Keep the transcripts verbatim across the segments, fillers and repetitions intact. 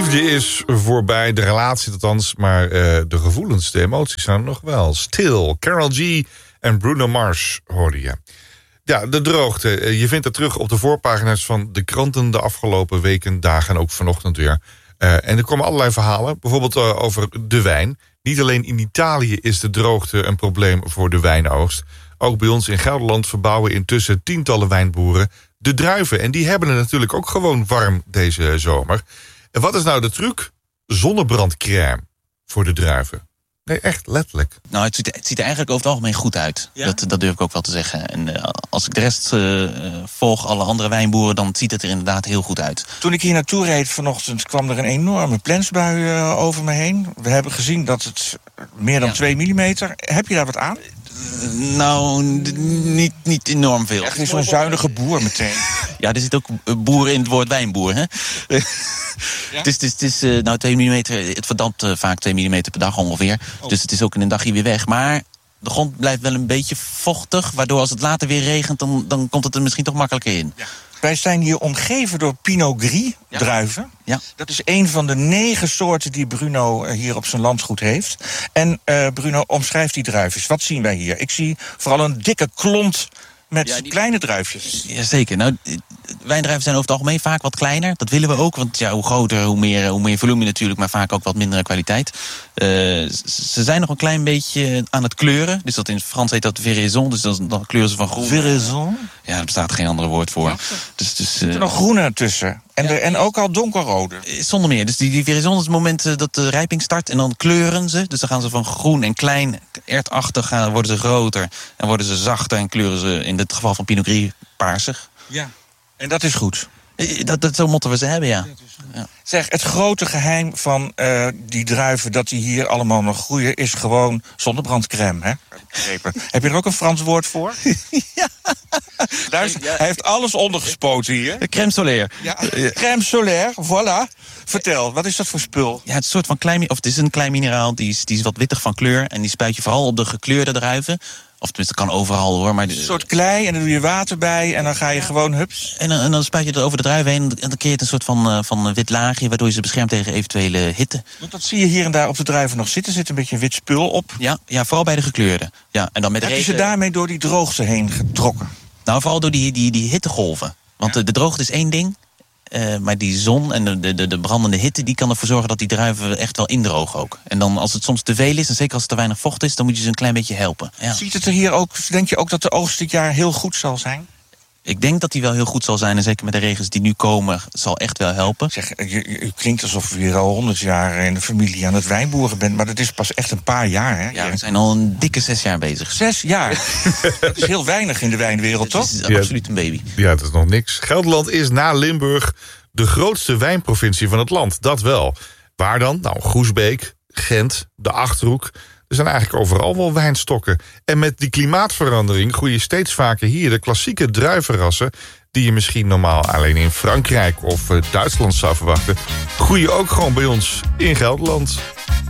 liefde is voorbij, de relatie althans, maar uh, de gevoelens, de emoties zijn er nog wel. Still, Karol G en Bruno Mars hoorde je. Ja, de droogte. Je vindt het terug op de voorpagina's van de kranten de afgelopen weken, dagen en ook vanochtend weer. Uh, en er komen allerlei verhalen, bijvoorbeeld uh, over de wijn. Niet alleen in Italië is de droogte een probleem voor de wijnoogst. Ook bij ons in Gelderland verbouwen intussen tientallen wijnboeren de druiven. En die hebben het natuurlijk ook gewoon warm deze zomer. En wat is nou de truc? Zonnebrandcrème voor de druiven. Nee, echt, letterlijk. Nou, het ziet, het ziet er eigenlijk over het algemeen goed uit. Ja? Dat, dat durf ik ook wel te zeggen. En uh, als ik de rest uh, volg, alle andere wijnboeren, dan ziet het er inderdaad heel goed uit. Toen ik hier naartoe reed vanochtend, kwam er een enorme plensbui uh, over me heen. We hebben gezien dat het meer dan ja. twee millimeter... Heb je daar wat aan? Uh, nou, niet, niet enorm veel. Echt is zo'n zuinige boer meteen. Ja, er zit ook boeren in het woord wijnboer, hè? Ja? Het is, het is, het is uh, nou twee millimeter, het verdampt uh, vaak twee millimeter per dag ongeveer. Oh. Dus het is ook in een dagje weer weg. Maar de grond blijft wel een beetje vochtig, waardoor als het later weer regent, dan, dan komt het er misschien toch makkelijker in. Ja. Wij zijn hier omgeven door Pinot Gris ja. druiven. Ja. Dat is een van de negen soorten die Bruno hier op zijn landgoed heeft. En uh, Bruno, omschrijft die druiven. Wat zien wij hier? Ik zie vooral een dikke klont met ja, die kleine druifjes. Jazeker. Nou, wijndruiven zijn over het algemeen vaak wat kleiner. Dat willen we ook, want ja, hoe groter, hoe meer, hoe meer volume natuurlijk, maar vaak ook wat mindere kwaliteit. Uh, ze zijn nog een klein beetje aan het kleuren. Dus dat in het Frans heet dat veraison, dus dan, dan kleuren ze van groen. Veraison? Ja, daar bestaat geen andere woord voor. Dus, dus, uh, er zit nog groene tussen. En, ja. de, en ook al donkerrode. Zonder meer. Dus die, die veraison is het moment uh, dat de rijping start. En dan kleuren ze. Dus dan gaan ze van groen en klein, ertachtig, gaan, worden ze groter. En worden ze zachter en kleuren ze in dit geval van Pinot Gris paarsig. Ja, en dat is goed. Dat, dat, zo moeten we ze hebben, ja. ja. Zeg, het grote geheim van uh, die druiven, dat die hier allemaal nog groeien, is gewoon zonnebrandcrème, hè? Heb je er ook een Frans woord voor? Ja. Luister, ja. Hij heeft alles ondergespoten hier. Crème solaire. Ja, crème solaire, voilà. Vertel, wat is dat voor spul? Ja, het is een soort van klein, of het is een klein mineraal, die is, die is wat wittig van kleur. En die spuit je vooral op de gekleurde druiven. Of tenminste, dat kan overal hoor. Maar een soort klei en dan doe je water bij en dan ga je gewoon hups. En dan, en dan spuit je er over de druiven heen en dan creëer je een soort van, uh, van wit laagje, waardoor je ze beschermt tegen eventuele hitte. Want dat zie je hier en daar op de druiven nog zitten. Er zit een beetje een wit spul op. Ja, ja, vooral bij de gekleurde. Ja, en dan met Heb regen... je ze daarmee door die droogte heen getrokken? Nou, vooral door die, die, die hittegolven. Want ja. de, de droogte is één ding. Uh, maar die zon en de, de, de brandende hitte, die kan ervoor zorgen dat die druiven echt wel indrogen ook. En dan als het soms te veel is, en zeker als het te weinig vocht is, dan moet je ze een klein beetje helpen. Ja. Ziet het er hier ook, denk je ook dat de oogst dit jaar heel goed zal zijn? Ik denk dat die wel heel goed zal zijn. En zeker met de regens die nu komen, zal echt wel helpen. Zeg, je, je klinkt alsof je hier al honderd jaar in de familie aan het wijnboeren bent. Maar dat is pas echt een paar jaar, hè? Ja, we zijn al een dikke zes jaar bezig. Zes jaar? Dat is heel weinig in de wijnwereld, toch? Het is absoluut een baby. Ja, dat is nog niks. Gelderland is na Limburg de grootste wijnprovincie van het land. Dat wel. Waar dan? Nou, Groesbeek, Gent, de Achterhoek. Er zijn eigenlijk overal wel wijnstokken. En met die klimaatverandering groeien steeds vaker hier de klassieke druivenrassen, die je misschien normaal alleen in Frankrijk of uh, Duitsland zou verwachten, groeien ook gewoon bij ons in Gelderland.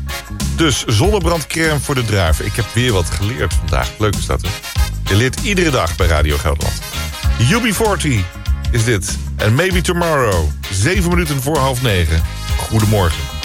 Dus zonnebrandcrème voor de druiven. Ik heb weer wat geleerd vandaag. Leuk is dat, hè? Je leert iedere dag bij Radio Gelderland. U B veertig is dit. En Maybe Tomorrow. Zeven minuten voor half negen. Goedemorgen.